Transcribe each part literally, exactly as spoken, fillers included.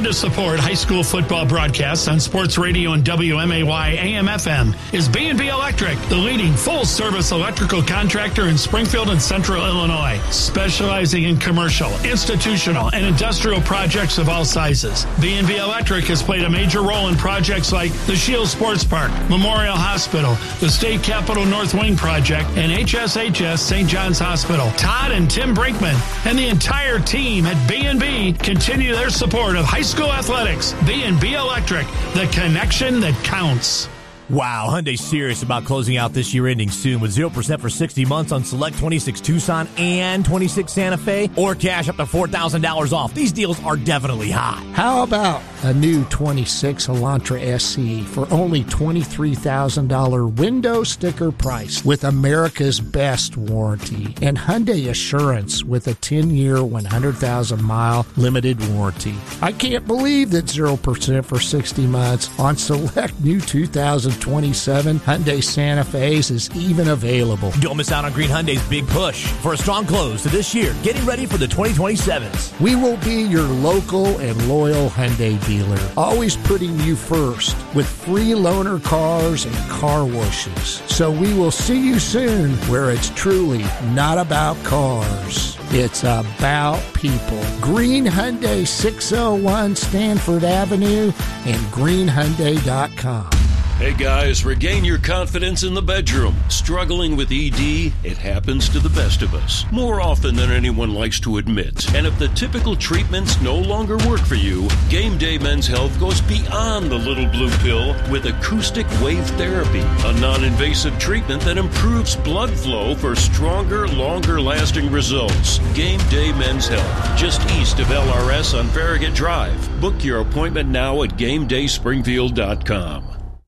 to support high school football broadcasts on sports radio and W M A Y A M F M is B and B Electric, the leading full-service electrical contractor in Springfield and Central Illinois, specializing in commercial, institutional, and industrial projects of all sizes. B and B Electric has played a major role in projects like the Shield Sports Park, Memorial Hospital, the State Capitol North Wing Project, and H S H S Saint John's Hospital. Todd and Tim Brinkman and the entire team at B and B continue their support of high school athletics. B and B Electric, the connection that counts. Wow, Hyundai's serious about closing out this year ending soon with zero percent for sixty months on select twenty-six Tucson and twenty-six Santa Fe, or cash up to four thousand dollars off. These deals are definitely hot. How about a new twenty-six Elantra S E for only twenty-three thousand dollars window sticker price with America's best warranty and Hyundai Assurance with a ten-year, one hundred thousand mile limited warranty. I can't believe that zero percent for sixty months on select new two thousand twenty-seven Hyundai Santa Fe's is even available. Don't miss out on Green Hyundai's big push for a strong close to this year, getting ready for the twenty twenty-sevens. We will be your local and loyal Hyundai dealer, always putting you first with free loaner cars and car washes. So we will see you soon where it's truly not about cars. It's about people. Green Hyundai, six oh one Stanford Avenue and green hyundai dot com. Hey guys, regain your confidence in the bedroom. Struggling with E D? It happens to the best of us, more often than anyone likes to admit. And if the typical treatments no longer work for you, Game Day Men's Health goes beyond the little blue pill with acoustic wave therapy, a non-invasive treatment that improves blood flow for stronger, longer-lasting results. Game Day Men's Health, just east of L R S on Farragut Drive. Book your appointment now at game day springfield dot com.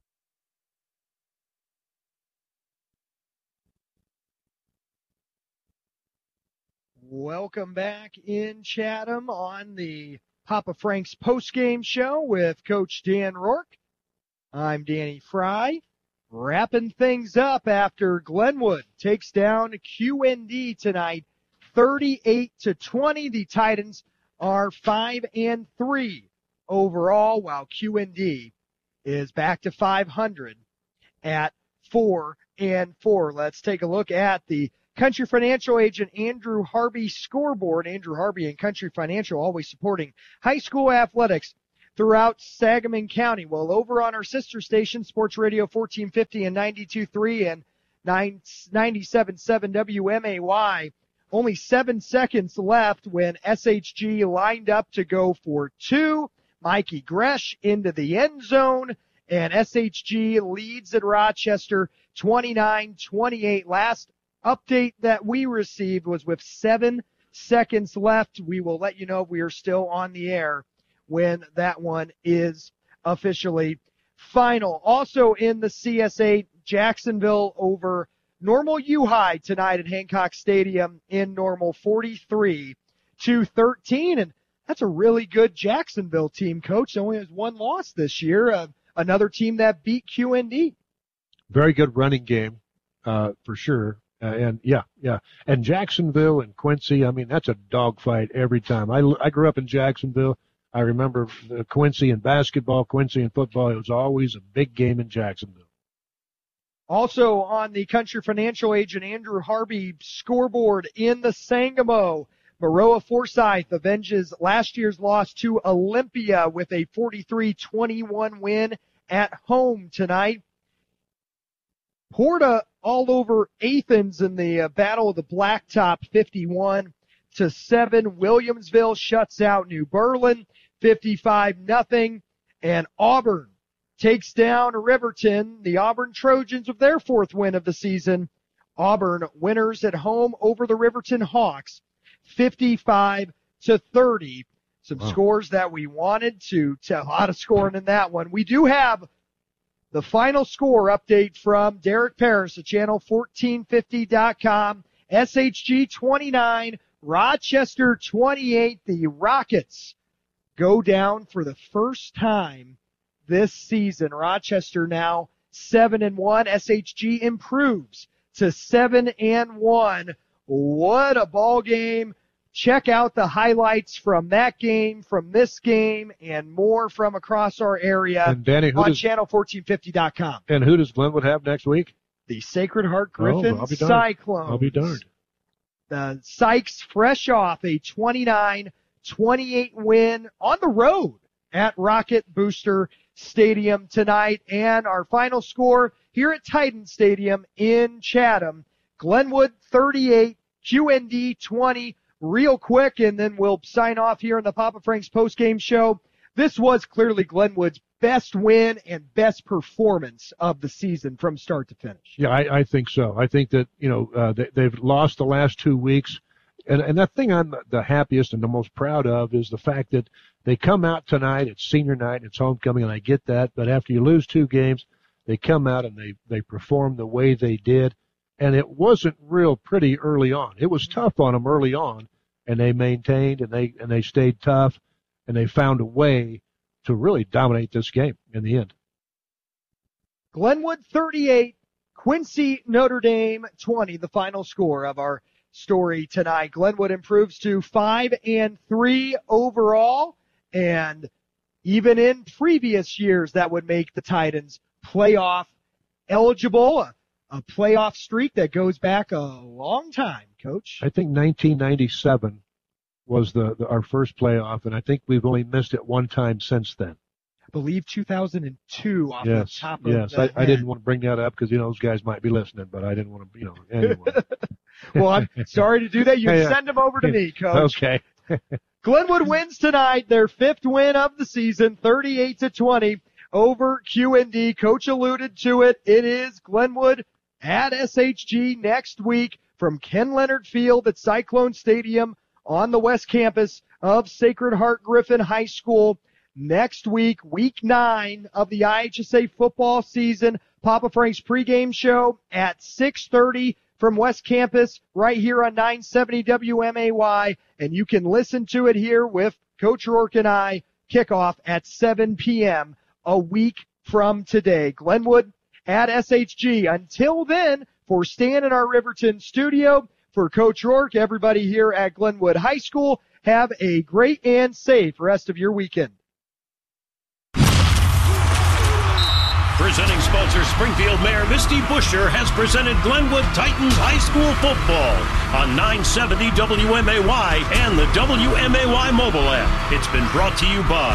Welcome back in Chatham on the Papa Frank's postgame show with Coach Dan Rourke. I'm Danny Fry, wrapping things up after Glenwood takes down Q N D tonight, thirty-eight to twenty. The Titans are five and three overall, while Q N D is back to five hundred at four and four. Let's take a look at the Country Financial agent Andrew Harvey scoreboard. Andrew Harvey and Country Financial always supporting high school athletics throughout Sangamon County. Well, over on our sister station, Sports Radio fourteen fifty and ninety-two point three and ninety-seven point seven W M A Y, only seven seconds left when S H G lined up to go for two. Mikey Gresh into the end zone, and S H G leads at Rochester twenty-nine twenty-eight. Last update that we received was with seven seconds left. We will let you know if we are still on the air when that one is officially final. Also in the C S A, Jacksonville over Normal U-High tonight at Hancock Stadium in Normal, forty-three to thirteen. And that's a really good Jacksonville team, Coach. It only has one loss this year. Uh, another team that beat Q N D. Very good running game, uh, for sure. Uh, and yeah, yeah. And Jacksonville and Quincy, I mean, that's a dogfight every time. I, I grew up in Jacksonville. I remember the Quincy in basketball, Quincy in football. It was always a big game in Jacksonville. Also on the Country Financial agent Andrew Harvey scoreboard in the Sangamo, Maroa Forsyth avenges last year's loss to Olympia with a forty-three twenty-one win at home tonight. Porta all over Athens in the uh, Battle of the Blacktop, fifty-one to seven. Williamsville shuts out New Berlin, fifty-five nothing. And Auburn takes down Riverton. The Auburn Trojans with their fourth win of the season. Auburn winners at home over the Riverton Hawks, fifty-five to thirty. Some wow. scores that we wanted to, to a lot of scoring in that one. We do have the final score update from Derek Paris at channel fourteen fifty dot com. S H G twenty-nine, Rochester twenty-eight. The Rockets go down for the first time this season. Rochester now seven and one. S H G improves to seven and one. What a ball game check out the highlights from that game, from this game, and more from across our area and Danny, who on does, channel fourteen fifty dot com. And who does Glenwood have next week? The Sacred Heart Griffin oh, I'll be Cyclones. I'll be darned. The Sykes fresh off a twenty-nine twenty-eight win on the road at Rocket Booster Stadium tonight. And our final score here at Titan Stadium in Chatham, Glenwood thirty-eight, Q N D twenty. Real quick, and then we'll sign off here in the Papa Frank's postgame show. This was clearly Glenwood's best win and best performance of the season from start to finish. Yeah, I, I think so. I think that, you know, uh, they, they've lost the last two weeks. And, and the thing I'm the happiest and the most proud of is the fact that they come out tonight. It's senior night. It's homecoming, and I get that. But after you lose two games, they come out and they, they perform the way they did. And it wasn't real pretty early on. It was tough on them early on, and they maintained and they and they stayed tough, and they found a way to really dominate this game in the end. Glenwood thirty-eight, Quincy Notre Dame twenty, the final score of our story tonight. Glenwood improves to five and three overall, and even in previous years, that would make the Titans playoff eligible. A, a playoff streak that goes back a long time, Coach. I think nineteen ninety-seven was the, the our first playoff, and I think we've only missed it one time since then. I believe two thousand two off yes, the top of yes. the I, head. I didn't want to bring that up because, you know, those guys might be listening, but I didn't want to, you know, anyway. Well, I'm sorry to do that. You Yeah, yeah. send them over to me, Coach. Okay. Glenwood wins tonight, their fifth win of the season, thirty-eight to twenty over Q N D. Coach alluded to it. It is Glenwood at S H G next week from Ken Leonard Field at Cyclone Stadium on the west campus of Sacred Heart Griffin High School. Next week, week nine of the I H S A football season. Papa Frank's pregame show at six thirty from West Campus right here on nine seventy W M A Y. And you can listen to it here with Coach Rourke and I. Kickoff at seven p.m. a week from today. Glenwood at S H G. Until then, for Stan in our Riverton studio, for Coach Rourke, everybody here at Glenwood High School, have a great and safe rest of your weekend. Presenting sponsor Springfield Mayor Misty Buscher has presented Glenwood Titans High School football on nine seventy W M A Y and the W M A Y mobile app. It's been brought to you by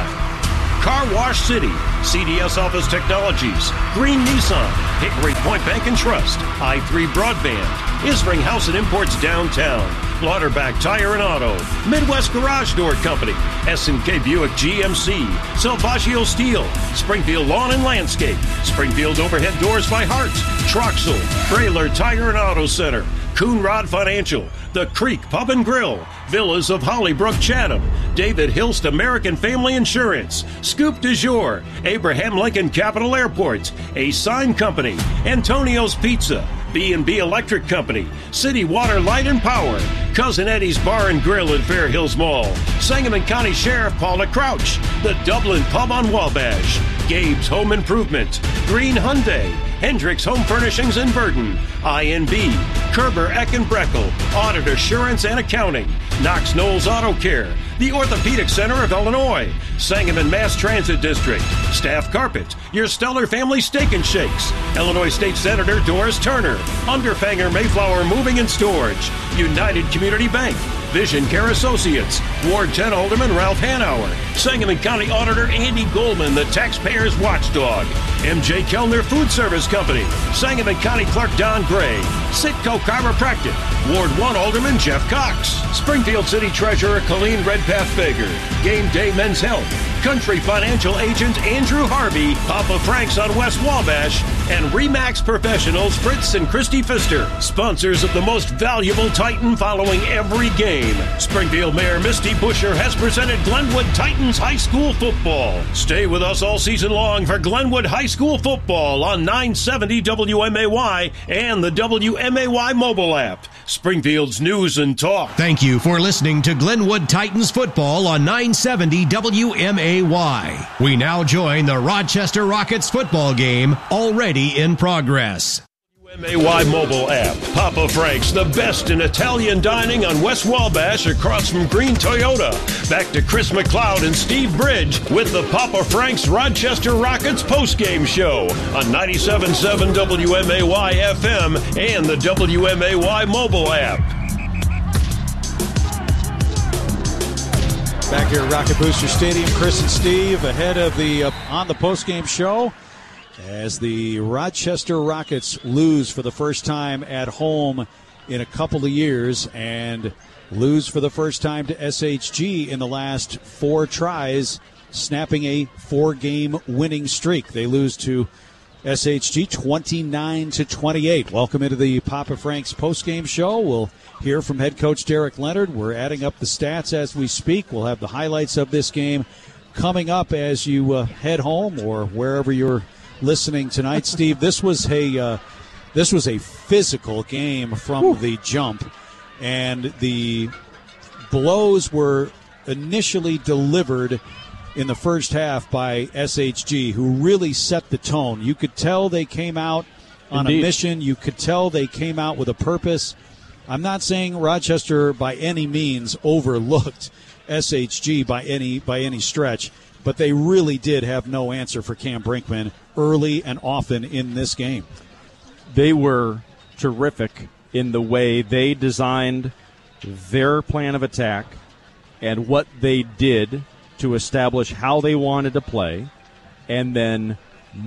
Car Wash City, C D S Office Technologies, Green Nissan, Hickory Point Bank and Trust, I three Broadband, Isring House and Imports Downtown, Lauterbach Tire and Auto, Midwest Garage Door Company, S and K Buick G M C, Salvaggio Steel, Springfield Lawn and Landscape, Springfield Overhead Doors by Hart, Troxel, Trailer Tire and Auto Center, Coonrod Financial, The Creek Pub and Grill, Villas of Hollybrook Chatham, David Hilst American Family Insurance, Scoop du Jour, Abraham Lincoln Capital Airport, A Sign Company, Antonio's Pizza, B and B Electric Company, City Water Light and Power, Cousin Eddie's Bar and Grill at Fair Hills Mall, Sangamon County Sheriff Paula Crouch, the Dublin Pub on Wabash, Gabe's Home Improvement, Green Hyundai, Hendricks Home Furnishings in Burton, I N B, Kerber Eckenbreckel, Audit Assurance and Accounting, Knox Knowles Auto Care, the Orthopedic Center of Illinois, Sangamon Mass Transit District, Staff Carpet, Your Stellar Family Steak and Shakes, Illinois State Senator Doris Turner, Underfanger Mayflower Moving and Storage, United Community Bank, Vision Care Associates, Ward ten Alderman Ralph Hanauer, Sangamon County Auditor Andy Goldman, the Taxpayers Watchdog, M J Kellner Food Service Company, Sangamon County Clerk Don Gray, Sitco Chiropractic, Ward one Alderman Jeff Cox, Springfield City Treasurer Colleen Redpath Fager, Game Day Men's Health, Country Financial Agent Andrew Harvey, Papa Frank's on West Wabash, and Remax Professionals Fritz and Christy Pfister, sponsors of the most valuable Titan following every game. Springfield Mayor Misty Buscher has presented Glenwood Titans High School football. Stay with us all season long for Glenwood High School football on nine seventy W M A Y and the W M A Y mobile app. Springfield's news and talk. Thank you for listening to Glenwood Titans football on nine seventy W M A Y. We now join the Rochester Rockets football game already in progress. M A Y mobile app. Papa Frank's, the best in Italian dining on West Wabash across from Green Toyota. Back to Chris McLeod and Steve Bridge with the Papa Frank's Rochester Rockets postgame show on ninety-seven point seven W M A Y F M and the W M A Y mobile app. Back here at Rocket Booster Stadium, Chris and Steve ahead of the uh, on the postgame show as the Rochester Rockets lose for the first time at home in a couple of years and lose for the first time to S H G in the last four tries, snapping a four-game winning streak. They lose to S H G twenty-nine to twenty-eight. Welcome into the Papa Frank's postgame show. We'll hear from head coach Derek Leonard. We're adding up the stats as we speak. We'll have the highlights of this game coming up as you uh, head home or wherever you're listening tonight. Steve, this was a uh, this was a physical game from Whew. the jump, and the blows were initially delivered in the first half by S H G, who really set the tone. You could tell they came out on Indeed. a mission. You could tell they came out with a purpose. I'm not saying Rochester by any means overlooked S H G by any by any stretch, but they really did have no answer for Cam Brinkman early and often in this game. They were terrific in the way they designed their plan of attack and what they did to establish how they wanted to play, and then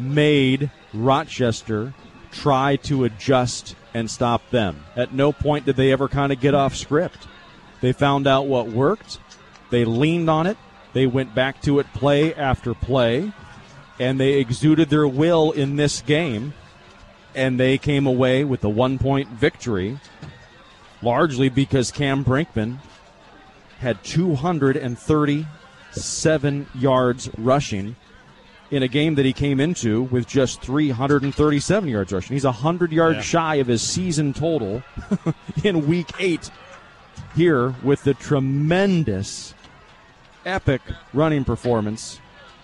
made Rochester try to adjust and stop them. At no point did they ever kind of get off script. They found out what worked. They leaned on it. They went back to it play after play, and they exuded their will in this game, and they came away with a one-point victory, largely because Cam Brinkman had two hundred thirty-seven yards rushing in a game that he came into with just three hundred thirty-seven yards rushing. He's one hundred yards yeah. shy of his season total in week eight here with the tremendous, epic running performance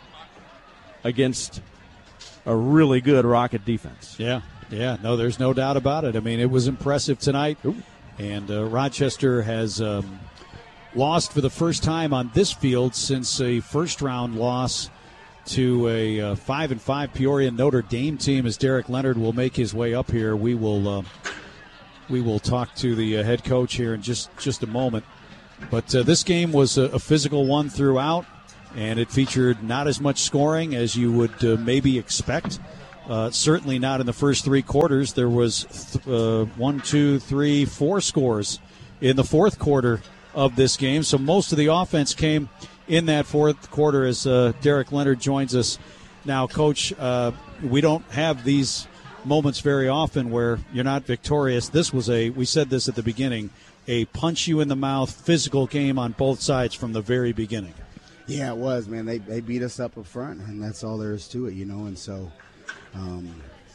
against a really good Rocket defense. Yeah, yeah, no, there's no doubt about it. I mean, it was impressive tonight, Ooh. and uh, Rochester has um, lost for the first time on this field since a first-round loss to a uh, five and five Peoria Notre Dame team. As Derek Leonard will make his way up here, we will uh, we will talk to the uh, head coach here in just just a moment. But uh, this game was a, a physical one throughout, and it featured not as much scoring as you would uh, maybe expect. Uh, certainly not in the first three quarters. There was th- uh, one, two, three, four scores in the fourth quarter of this game. So most of the offense came in that fourth quarter as uh, Derek Leonard joins us now. Coach, uh, we don't have these moments very often where you're not victorious. This was a, we said this at the beginning, a punch-you-in-the-mouth physical game on both sides from the very beginning. Yeah, it was, man. They they beat us up up front, and that's all there is to it, you know. And so um,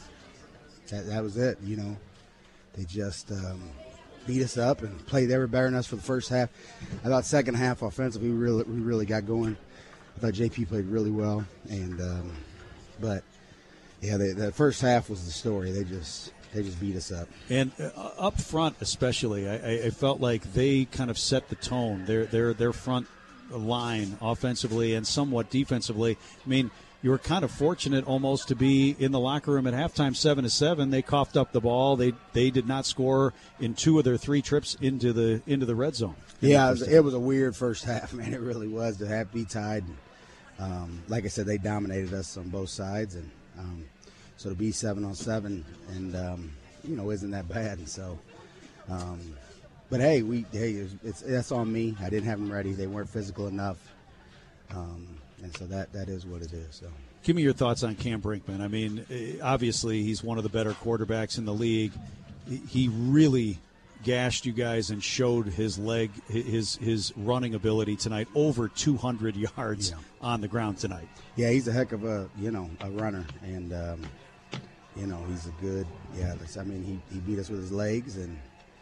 that that was it, you know. They just um, beat us up and played. They were better than us for the first half. I thought second half offensively, we really we really got going. I thought J P played really well, and um, but yeah, they, the first half was the story. They just they just beat us up. And uh, up front, especially, I, I felt like they kind of set the tone. Their their their front line offensively and somewhat defensively. I mean, you were kind of fortunate almost to be in the locker room at halftime, seven to seven. They coughed up the ball. They they did not score in two of their three trips into the into the red zone. Yeah, it was, it was a weird first half, man. It really was to have be tied. And, um, like I said, they dominated us on both sides, and um, so to be seven on seven, and um, you know, isn't that bad? And so. Um, But hey, we hey, it's, it's that's on me. I didn't have them ready. They weren't physical enough, um, and so that that is what it is. So, give me your thoughts on Cam Brinkman. I mean, obviously he's one of the better quarterbacks in the league. He really gashed you guys and showed his leg, his his running ability tonight. Over two hundred yards yeah. on the ground tonight. Yeah, he's a heck of a you know a runner, and um, you know he's a good yeah. I mean, he he beat us with his legs and.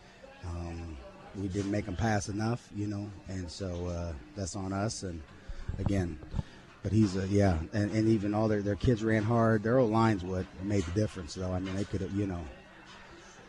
Um, we didn't make them pass enough, you know, and so uh, that's on us. And again, but he's a yeah, and, and even all their their kids ran hard. Their old line's what made the difference, though. I mean, they could have, you know,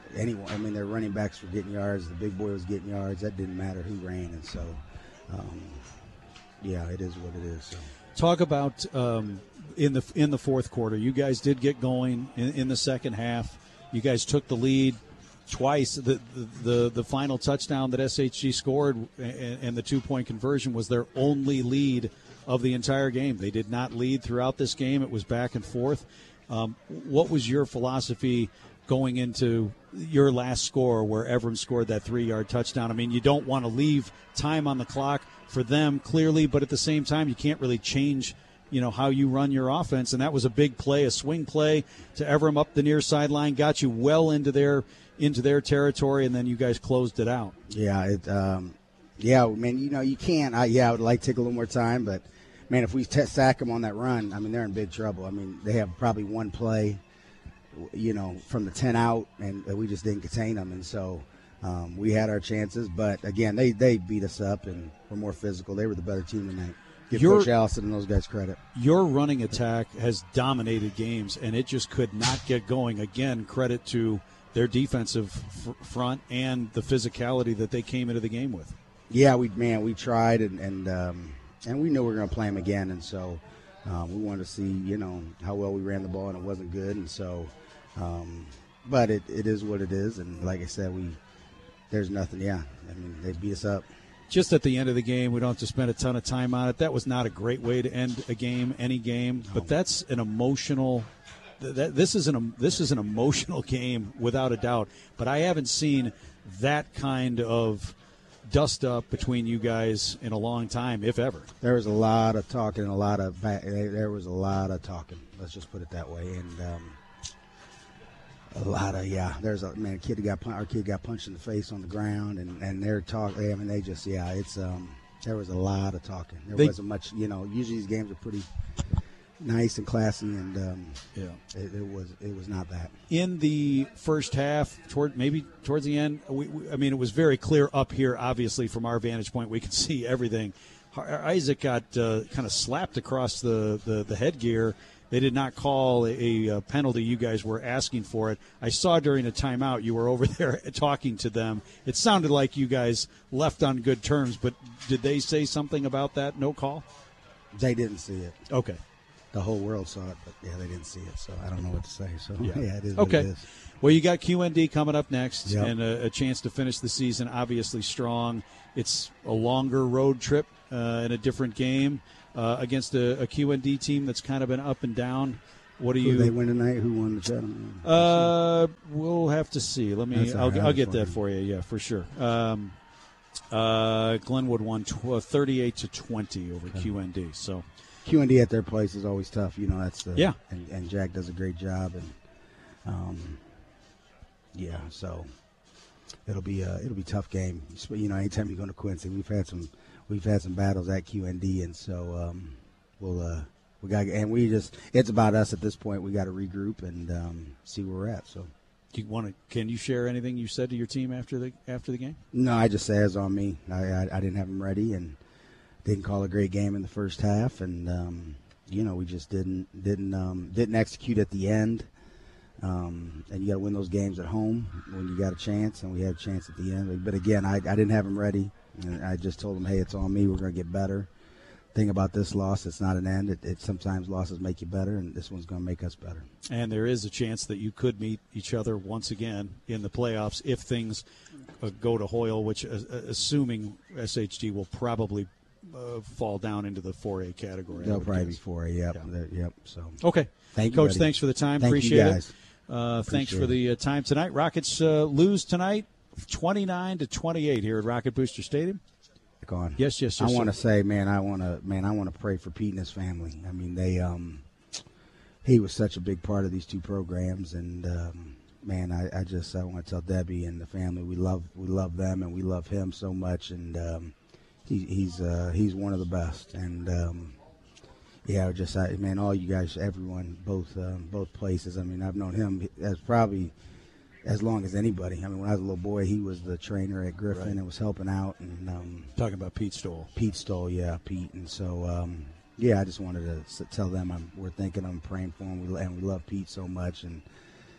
anyone. I mean, their running backs were getting yards. The big boy was getting yards. That didn't matter who ran, and so, um, yeah, it is what it is. So. Talk about um, in the in the fourth quarter. You guys did get going in, in the second half. You guys took the lead twice. The the, the, the final touchdown that S H G scored and, and the two-point conversion was their only lead of the entire game. They did not lead throughout this game. It was back and forth. Um, what was your philosophy going into your last score where Evram scored that three-yard touchdown? I mean, you don't want to leave time on the clock for them, clearly, but at the same time, you can't really change, you know, how you run your offense. And that was a big play, a swing play to Evram up the near sideline, got you well into their into their territory, and then you guys closed it out. Yeah, it, um, yeah, man, you know, you can't. I, yeah, I would like to take a little more time, but, man, if we t- sack them on that run, I mean, they're in big trouble. I mean, they have probably one play, you know, from the ten out, and we just didn't contain them. And so um, we had our chances. But, again, they, they beat us up and were more physical. They were the better team tonight. Give your, Coach Allison and those guys credit. Your running attack has dominated games, and it just could not get going. Again, credit to their defensive f- front and the physicality that they came into the game with. Yeah, we man, we tried, and and, um, and we knew we were going to play them again, and so um, we wanted to see, you know, how well we ran the ball, and it wasn't good, and so, um, but it, it is what it is, and like I said, we there's nothing. Yeah, I mean, they beat us up. Just at the end of the game, we don't have to spend a ton of time on it. That was not a great way to end a game, any game, but that's an emotional. That, this is an this is an emotional game without a doubt. But I haven't seen that kind of dust up between you guys in a long time, if ever. There was a lot of talking, a lot of there was a lot of talking. Let's just put it that way. And um, a lot of yeah. There's a man. A kid got our kid got punched in the face on the ground, and, and they're talking. I mean, they just yeah. It's um. There was a lot of talking. There they, wasn't much. You know, usually these games are pretty nice and classy, and um, yeah, it, it was it was not that. In the first half, toward maybe towards the end, we, we, I mean, it was very clear up here. Obviously, from our vantage point, we could see everything. Isaac got uh, kind of slapped across the, the, the headgear. They did not call a, a penalty. You guys were asking for it. I saw during a timeout you were over there talking to them. It sounded like you guys left on good terms, but did they say something about that no call? They didn't see it. Okay. The whole world saw it, but, yeah, they didn't see it, so I don't know what to say. So, yeah, yeah it is okay. what it is. Well, you got Q N D coming up next, yep. and a, a chance to finish the season obviously strong. It's a longer road trip uh, in a different game uh, against a, a Q N D team that's kind of been up and down. What do Who you? They win tonight. Who won the chat? Uh, we'll have to see. Let me. I'll, right. I'll get that for you. Yeah, for sure. Um, uh, Glenwood won tw- thirty-eight to twenty over okay. Q N D. So. Q N D at their place is always tough. You know, that's the yeah. And, and Jack does a great job, and um, yeah, so it'll be a it'll be a tough game. You know, anytime you go to Quincy, we've had some we've had some battles at Q N D, and so um, we'll uh, we got and we just it's about us at this point. We got to regroup and um, see where we're at. So. Do you want to? Can you share anything you said to your team after the after the game? No, I just say it's on me. I I, I didn't have them ready, and didn't call a great game in the first half, and um, you know we just didn't didn't um, didn't execute at the end. Um, and you got to win those games at home when you got a chance, and we had a chance at the end. But again, I, I didn't have them ready, and I just told them, hey, it's on me. We're going to get better. Thing about this loss, it's not an end. It, it sometimes losses make you better, and this one's going to make us better. And there is a chance that you could meet each other once again in the playoffs if things uh, go to Hoyle, which, uh, assuming S H D will probably uh, fall down into the four A category. They'll probably be four A. Yep. Yeah. Yep. So okay. Thank you, Coach. buddy. Thanks for the time. Thank Appreciate you guys. it. Uh, Appreciate thanks for the uh, time tonight. Rockets uh, lose tonight, twenty-nine to twenty-eight here at Rocket Booster Stadium. On. Yes, yes, yes. I want to say, man, I want to, man, I want to pray for Pete and his family. I mean, they, um, he was such a big part of these two programs, and um, man, I, I just, I want to tell Debbie and the family we love, we love them, and we love him so much, and um, he, he's, uh, he's one of the best, and um, yeah, just, I, man, all you guys, everyone, both, um, both places. I mean, I've known him as probably as long as anybody. I mean, when I was a little boy, he was the trainer at Griffin right. and was helping out. And um, talking about Pete Stoll. Pete Stoll, yeah, Pete. And so, um, yeah, I just wanted to tell them I'm, we're thinking, I'm praying for him, we, and we love Pete so much. And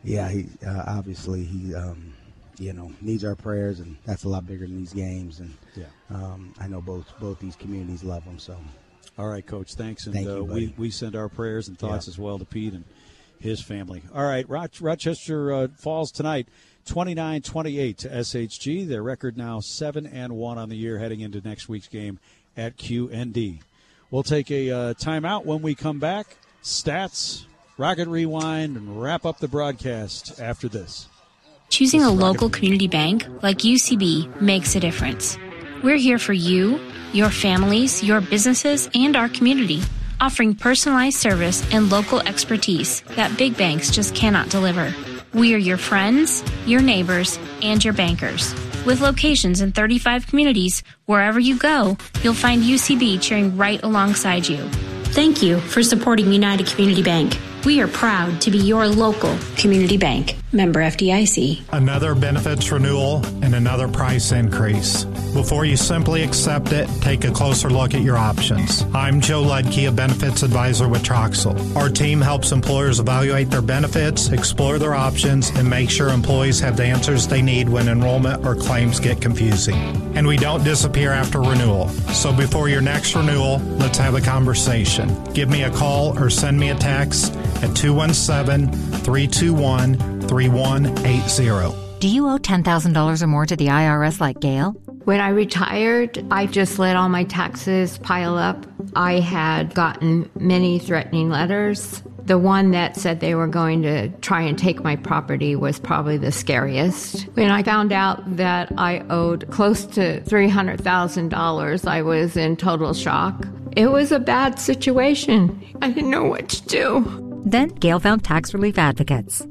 yeah, he uh, obviously he um, you know needs our prayers, and that's a lot bigger than these games. And yeah, um, I know both both these communities love him. So, all right, Coach, thanks, and Thank uh, you, we we send our prayers and thoughts yeah. as well to Pete and his family. All right, Roch- Rochester uh, falls tonight, twenty-nine twenty-eight to S H G. Their record now seven and one on the year, heading into next week's game at Q N D. We'll take a uh, timeout. When we come back, stats, Rocket Rewind, and wrap up the broadcast after this. Choosing this a Rocket local Rewind. community bank like U C B makes a difference. We're here for you, your families, your businesses, and our community, offering personalized service and local expertise that big banks just cannot deliver. We are your friends, your neighbors, and your bankers. With locations in thirty-five communities, wherever you go, you'll find U C B cheering right alongside you. Thank you for supporting United Community Bank. We are proud to be your local community bank. Member F D I C. Another benefits renewal and another price increase. Before you simply accept it, take a closer look at your options. I'm Joe Ludke, a benefits advisor with Troxel. Our team helps employers evaluate their benefits, explore their options, and make sure employees have the answers they need when enrollment or claims get confusing. And we don't disappear after renewal. So before your next renewal, let's have a conversation. Give me a call or send me a text at two one seven, three two one, three one eight zero. Do you owe ten thousand dollars or more to the I R S like Gail? When I retired, I just let all my taxes pile up. I had gotten many threatening letters. The one that said they were going to try and take my property was probably the scariest. When I found out that I owed close to three hundred thousand dollars, I was in total shock. It was a bad situation. I didn't know what to do. Then Gail found tax relief advocates.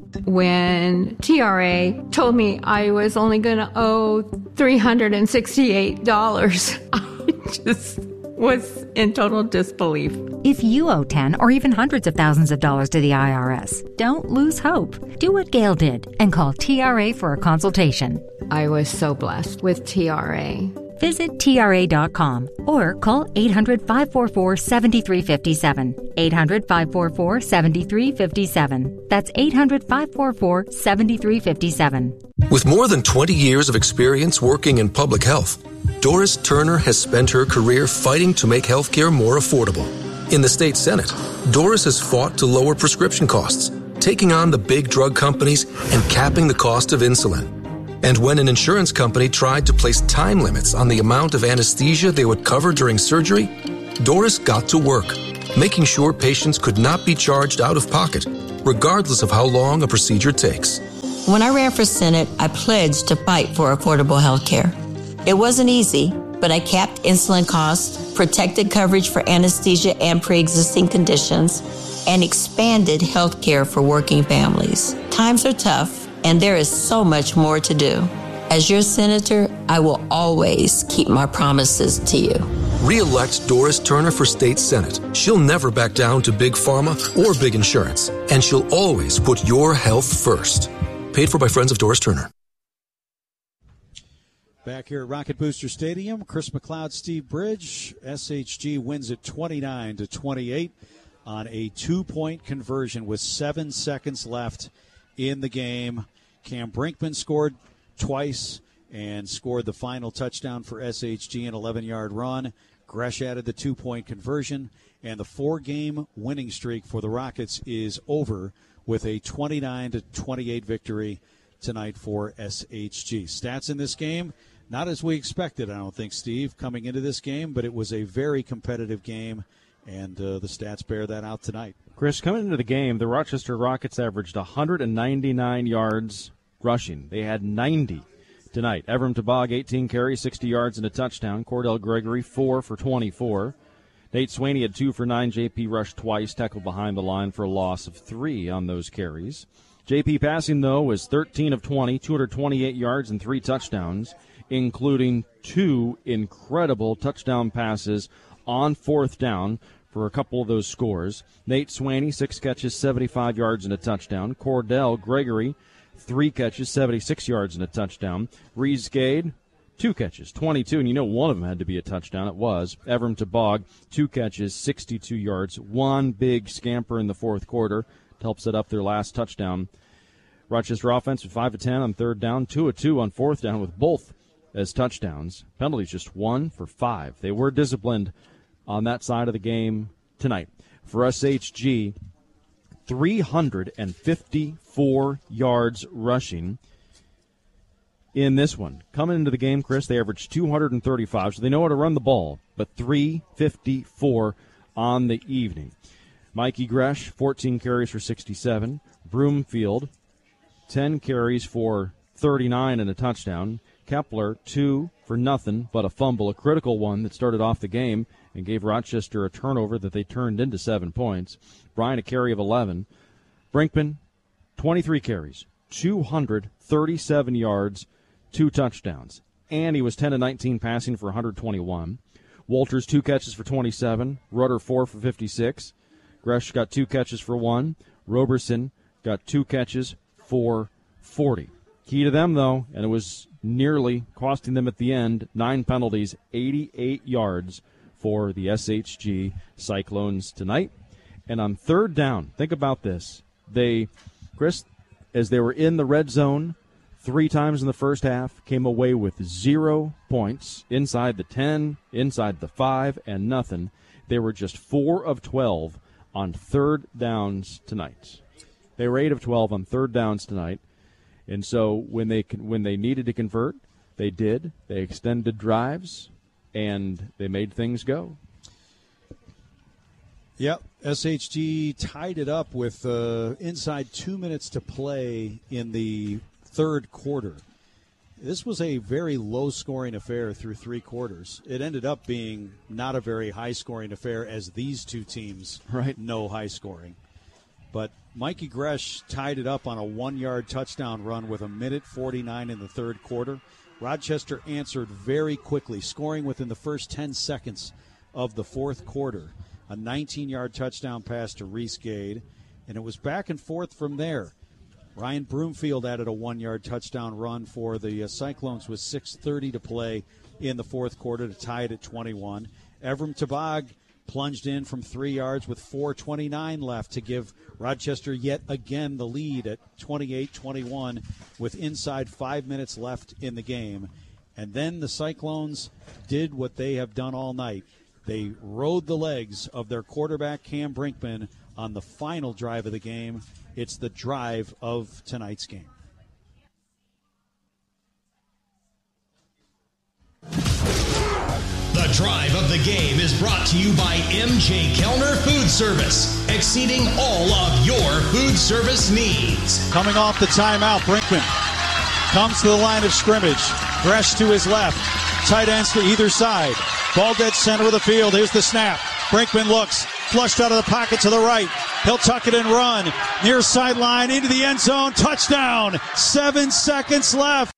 When T R A told me I was only going to owe three hundred sixty-eight dollars, I just was in total disbelief. If you owe ten or even hundreds of thousands of dollars to the I R S, don't lose hope. Do what Gail did and call T R A for a consultation. I was so blessed with T R A. Visit T R A dot com or call eight hundred, five four four, seven three five seven. eight hundred, five four four, seven three five seven. That's eight hundred, five four four, seven three five seven. With more than twenty years of experience working in public health, Doris Turner has spent her career fighting to make healthcare more affordable. In the state Senate, Doris has fought to lower prescription costs, taking on the big drug companies and capping the cost of insulin. And when an insurance company tried to place time limits on the amount of anesthesia they would cover during surgery, Doris got to work, making sure patients could not be charged out of pocket, regardless of how long a procedure takes. When I ran for Senate, I pledged to fight for affordable health care. It wasn't easy, but I capped insulin costs, protected coverage for anesthesia and pre-existing conditions, and expanded health care for working families. Times are tough, and there is so much more to do. As your senator, I will always keep my promises to you. Re-elect Doris Turner for state Senate. She'll never back down to big pharma or big insurance, and she'll always put your health first. Paid for by Friends of Doris Turner. Back here at Rocket Booster Stadium, Chris McLeod, Steve Bridge. S H G wins it twenty-nine to twenty-eight on a two-point conversion with seven seconds left in the game. Cam Brinkman scored twice and scored the final touchdown for S H G, an eleven-yard run. Gresh added the two-point conversion, and the four-game winning streak for the Rockets is over with a twenty-nine to twenty-eight victory tonight for S H G. Stats in this game, not as we expected, I don't think, Steve, coming into this game, but it was a very competitive game, and uh, the stats bear that out tonight. Chris, coming into the game, the Rochester Rockets averaged one hundred ninety-nine yards rushing. They had ninety tonight. Evram Tabag, eighteen carries, sixty yards, and a touchdown. Cordell Gregory, four for twenty-four. Nate Swaney had two for nine. J P rushed twice, tackled behind the line for a loss of three on those carries. J P passing, though, was thirteen of twenty, two hundred twenty-eight yards and three touchdowns, including two incredible touchdown passes on fourth down for a couple of those scores. Nate Swaney, six catches, seventy-five yards and a touchdown. Cordell Gregory, three catches, seventy-six yards and a touchdown. Reese Gade, two catches, twenty-two, and you know one of them had to be a touchdown. It was. Evram Tabag, two catches, sixty-two yards, one big scamper in the fourth quarter to help set up their last touchdown. Rochester offense with five of ten on third down, two of two on fourth down with both as touchdowns. Penalties just one for five. They were disciplined on that side of the game tonight. For S H G, three hundred fifty-four yards rushing in this one. Coming into the game, Chris, they averaged two hundred thirty-five, so they know how to run the ball, but three fifty-four on the evening. Mikey Gresh, fourteen carries for sixty-seven. Broomfield, ten carries for thirty-nine and a touchdown. Kepler, two for nothing but a fumble, a critical one that started off the game and gave Rochester a turnover that they turned into seven points. Bryan, a carry of eleven. Brinkman, twenty-three carries, two hundred thirty-seven yards, two touchdowns. And he was ten of nineteen passing for one hundred twenty-one. Walters, two catches for twenty-seven. Rudder, four for fifty-six. Gresh got two catches for one. Roberson got two catches for forty. Key to them, though, and it was nearly costing them at the end, nine penalties, eighty-eight yards for the S H G Cyclones tonight. And on third down, think about this. They, Chris, as they were in the red zone three times in the first half, came away with zero points inside the ten, inside the five, and nothing. They were just four of twelve on third downs tonight. They were eight of twelve on third downs tonight. And so when they when they needed to convert, they did. They extended drives, and they made things go. Yep, S H G tied it up with uh, inside two minutes to play in the third quarter. This was a very low-scoring affair through three quarters. It ended up being not a very high-scoring affair, as these two teams right. know high-scoring. But Mikey Gresh tied it up on a one-yard touchdown run with a minute forty-nine in the third quarter. Rochester answered very quickly, scoring within the first ten seconds of the fourth quarter. A nineteen-yard touchdown pass to Reese Gade, and it was back and forth from there. Ryan Broomfield added a one-yard touchdown run for the uh, Cyclones with six thirty to play in the fourth quarter to tie it at twenty-one. Evram Tabag plunged in from three yards with four twenty-nine left to give Rochester yet again the lead at twenty-eight twenty-one with inside five minutes left in the game. And then the Cyclones did what they have done all night. They rode the legs of their quarterback, Cam Brinkman, on the final drive of the game. It's the drive of tonight's game. The drive of the game is brought to you by M J Kellner Food Service, exceeding all of your food service needs. Coming off the timeout, Brinkman comes to the line of scrimmage. Gresh to his left. Tight ends to either side. Ball dead center of the field. Here's the snap. Brinkman looks, flushed out of the pocket to the right. He'll tuck it and run. Near sideline, into the end zone. Touchdown. Seven seconds left.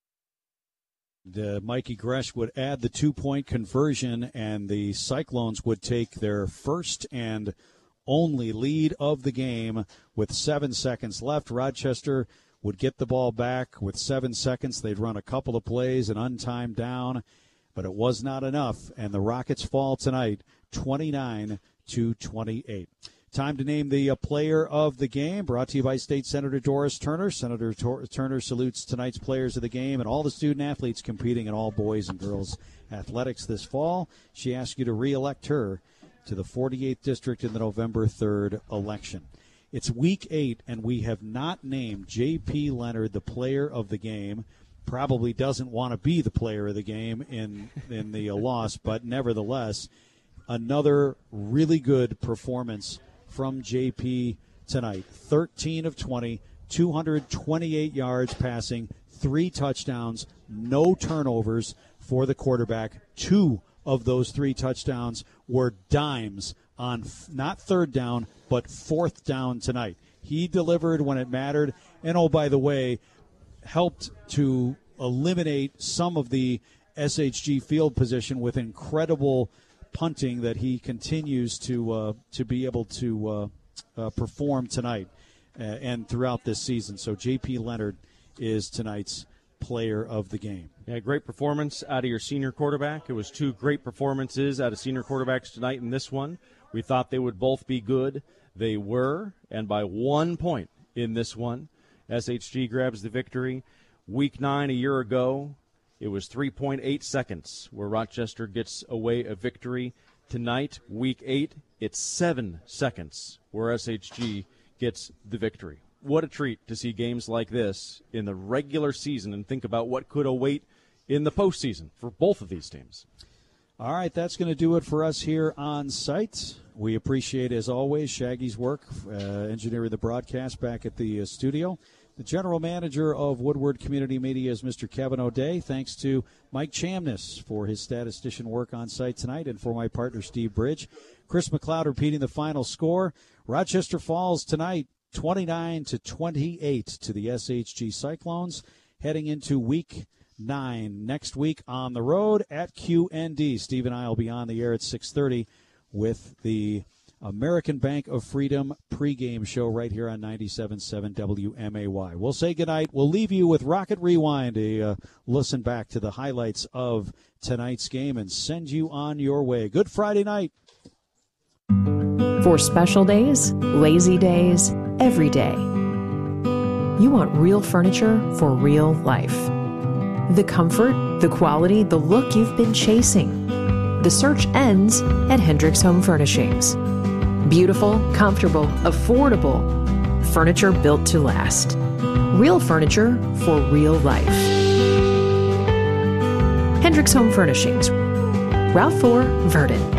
Uh, Mikey Gresh would add the two-point conversion, and the Cyclones would take their first and only lead of the game with seven seconds left. Rochester would get the ball back with seven seconds. They'd run a couple of plays, an untimed down, but it was not enough, and the Rockets fall tonight twenty-nine to twenty-eight. Time to name the uh, player of the game, brought to you by State Senator Doris Turner. Senator Tor- Turner salutes tonight's players of the game and all the student-athletes competing in all boys and girls athletics this fall. She asks you to re-elect her to the forty-eighth District in the November third election. It's week eight, and we have not named J P. Leonard the player of the game. Probably doesn't want to be the player of the game in, in the uh, loss, but nevertheless, another really good performance from J P tonight. thirteen of twenty, two hundred twenty-eight yards passing, three touchdowns, no turnovers for the quarterback. Two of those three touchdowns were dimes on f- not third down, but fourth down tonight. He delivered when it mattered, and oh, by the way, helped to eliminate some of the S H G field position with incredible punting that he continues to uh, to be able to uh, uh, perform tonight uh, and throughout this season. So J P. Leonard is tonight's player of the game. Yeah, great performance out of your senior quarterback. It was two great performances out of senior quarterbacks tonight in this one. We thought they would both be good. They were, and by one point in this one. S H G grabs the victory. Week nine a year ago, it was three point eight seconds where Rochester gets away a victory. Tonight, week eight, it's seven seconds where S H G gets the victory. What a treat to see games like this in the regular season and think about what could await in the postseason for both of these teams. All right, that's going to do it for us here on site. We appreciate, as always, Shaggy's work, uh, engineering the broadcast back at the uh, studio. The general manager of Woodward Community Media is Mister Kevin O'Day. Thanks to Mike Chamness for his statistician work on site tonight, and for my partner, Steve Bridge. Chris McLeod repeating the final score. Rochester Falls tonight, twenty-nine to twenty-eight to the S H G Cyclones, heading into week nine. Next week on the road at Q N D. Steve and I will be on the air at six thirty with the American Bank of Freedom pregame show right here on ninety-seven point seven W M A Y. We'll say goodnight. We'll leave you with Rocket Rewind, a uh, listen back to the highlights of tonight's game, and send you on your way. Good Friday night. For special days, lazy days, every day. You want real furniture for real life. The comfort, the quality, the look you've been chasing. The search ends at Hendricks Home Furnishings. Beautiful, comfortable, affordable. Furniture built to last. Real furniture for real life. Hendricks Home Furnishings. Route four, Verdon.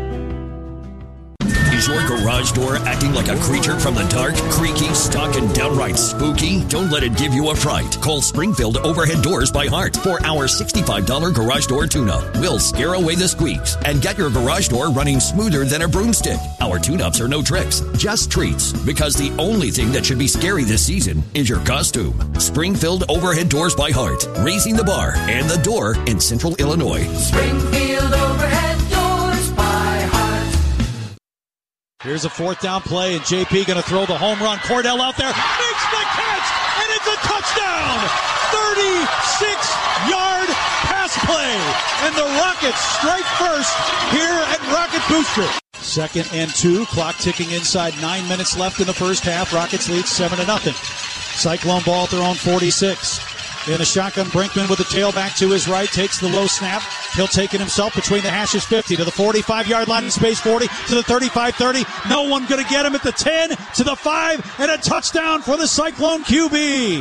Is your garage door acting like a creature from the dark? Creaky, stuck, and downright spooky? Don't let it give you a fright. Call Springfield Overhead Doors by Heart for our sixty-five dollars garage door tune-up. We'll scare away the squeaks and get your garage door running smoother than a broomstick. Our tune-ups are no tricks, just treats, because the only thing that should be scary this season is your costume. Springfield Overhead Doors by Heart, raising the bar and the door in Central Illinois. Springfield Overhead Doors by Heart. Here's a fourth down play, and J P going to throw the home run. Cordell out there, makes the catch, and it's a touchdown! thirty-six yard pass play, and the Rockets strike first here at Rocket Booster. Second and two, clock ticking inside, nine minutes left in the first half. Rockets lead seven to nothing. Cyclone ball at their own forty-six. In a shotgun, Brinkman with the tailback to his right, takes the low snap. He'll take it himself between the hashes, fifty to the forty-five yard line in space, forty to the thirty-five thirty. No one going to get him at the ten to the five, and a touchdown for the Cyclone Q B.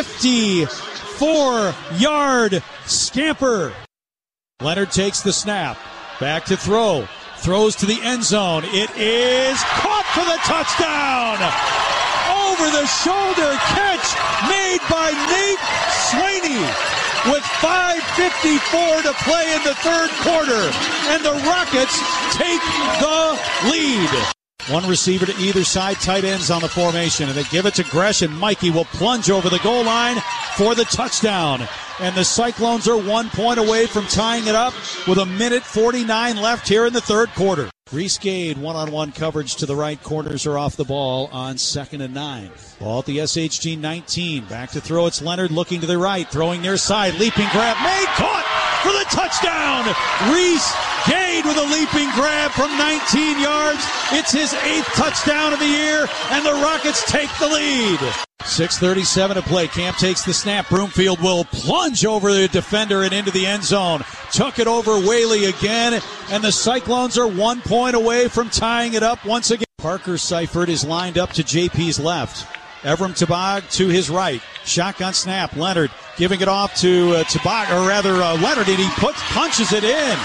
fifty-four yard scamper. Leonard takes the snap. Back to throw. Throws to the end zone. It is caught for the touchdown. Over the shoulder catch made by Nate Swaney with five fifty-four to play in the third quarter, and the Rockets take the lead. One receiver to either side, tight ends on the formation, and they give it to Gresh, and Mikey will plunge over the goal line for the touchdown. And the Cyclones are one point away from tying it up with a minute forty-nine left here in the third quarter. Reese Gade, one-on-one coverage to the right. Corners are off the ball on second and nine. Ball at the S H G nineteen. Back to throw. It's Leonard looking to the right. Throwing near side. Leaping grab. Made. Caught for the touchdown. Reese Gade with a leaping grab from nineteen yards. It's his eighth touchdown of the year, and the Rockets take the lead. six thirty-seven to play. Camp takes the snap. Broomfield will plunge over the defender and into the end zone. Took it over Whaley again, and the Cyclones are one point away from tying it up once again. Parker Seifert is lined up to J P's left. Evram Tabag to his right. Shotgun snap. Leonard giving it off to uh, Tabag, or rather uh, Leonard, and he puts, punches it in.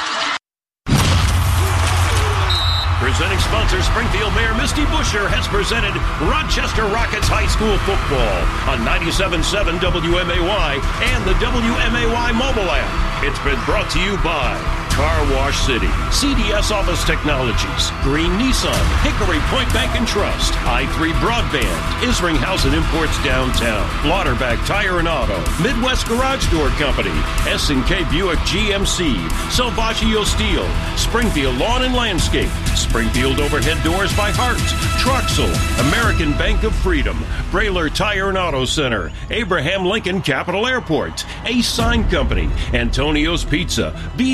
Presenting sponsor Springfield Mayor Misty Buscher has presented Rochester Rockets High School football on ninety-seven point seven W M A Y and the W M A Y mobile app. It's been brought to you by Car Wash City, C D S Office Technologies, Green Nissan, Hickory Point Bank and Trust, I three Broadband, Isringhausen Imports Downtown, Lauterbach Tire and Auto, Midwest Garage Door Company, S and K Buick G M C, Salvaggio Steel, Springfield Lawn and Landscape, Springfield Overhead Doors by Heart, Troxel, American Bank of Freedom, Brayler Tire and Auto Center, Abraham Lincoln Capital Airport, Ace Sign Company, Antonio's Pizza, B and B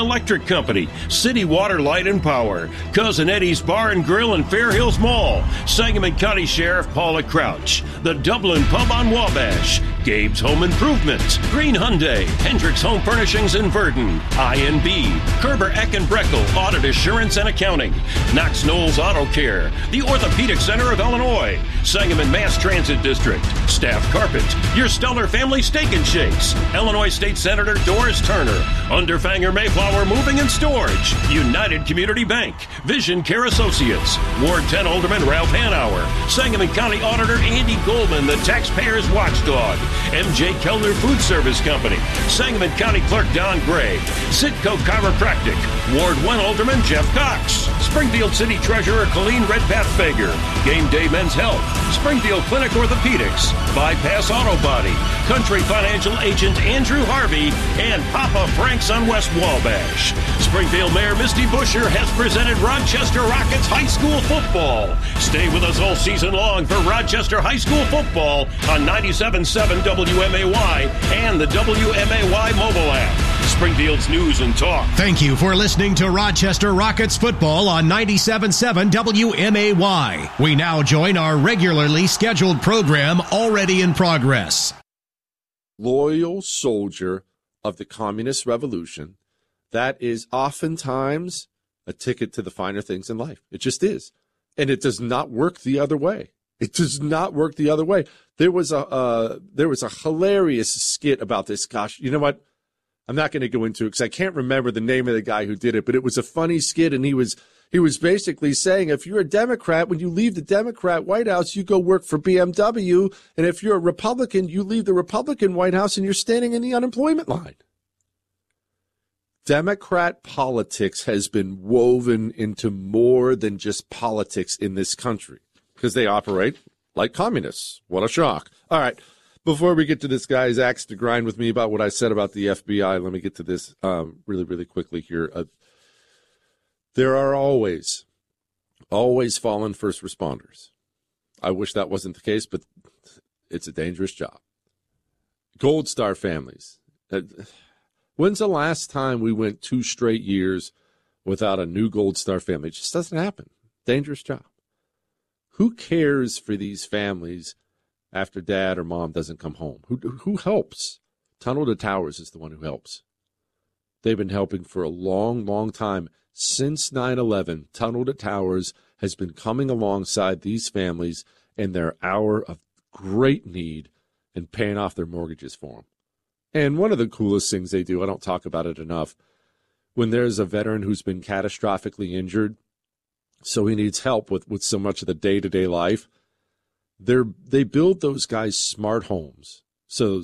Electric Company, City Water, Light and Power, Cousin Eddie's Bar and Grill in Fair Hills Mall, Sangamon County Sheriff Paula Crouch, the Dublin Pub on Wabash, Gabe's Home Improvement, Green Hyundai, Hendricks Home Furnishings in Verdon, I N B, Kerber Eck and Breckel Audit Assurance and Accounting, Knox Knowles Auto Care, the Orthopedic Center of Illinois, Sangamon Mass Transit District, Staff Carpet, Your Stellar Family Steak and Shakes, Illinois State Senator Doris Turner, Underfanger Mayflower Moving and Storage, United Community Bank, Vision Care Associates, Ward ten Alderman Ralph Hanauer, Sangamon County Auditor Andy Goldman, the Taxpayers Watchdog, M J Kellner Food Service Company, Sangamon County Clerk Don Gray, Sitco Chiropractic, Ward one Alderman Jeff Cox, Springfield City Treasurer Colleen Redpath Fager, Game Day Men's Health, Springfield Clinic Orthopedics, Bypass Auto Body, Country Financial Agent Andrew Harvey, and Papa Frank's on West Wabash. Springfield Mayor Misty Busher has presented Rochester Rockets High School football. Stay with us all season long for Rochester High School football on ninety-seven point seven W M A Y and the W M A Y mobile app. Springfield's news and talk. Thank you for listening to Rochester Rockets football on ninety-seven point seven W M A Y. We now join our regularly scheduled program already in progress. Loyal soldier of the Communist Revolution, that is oftentimes a ticket to the finer things in life. It just is. And it does not work the other way. It does not work the other way. There was a uh, there was a hilarious skit about this. Gosh, you know what? I'm not going to go into it because I can't remember the name of the guy who did it, but it was a funny skit, and he was he was basically saying, if you're a Democrat, when you leave the Democrat White House, you go work for B M W, and if you're a Republican, you leave the Republican White House and you're standing in the unemployment line. Democrat politics has been woven into more than just politics in this country because they operate like communists. What a shock. All right. Before we get to this guy's axe to grind with me about what I said about the F B I, let me get to this um, really, really quickly here. Uh, there are always, always fallen first responders. I wish that wasn't the case, but it's a dangerous job. Gold Star families. Uh, when's the last time we went two straight years without a new Gold Star family? It just doesn't happen. Dangerous job. Who cares for these families after dad or mom doesn't come home? Who who helps? Tunnel to Towers is the one who helps. They've been helping for a long, long time. Since nine eleven, Tunnel to Towers has been coming alongside these families in their hour of great need and paying off their mortgages for them. And one of the coolest things they do, I don't talk about it enough, when there's a veteran who's been catastrophically injured, so he needs help with, with so much of the day-to-day life, They're, they build those guys smart homes. So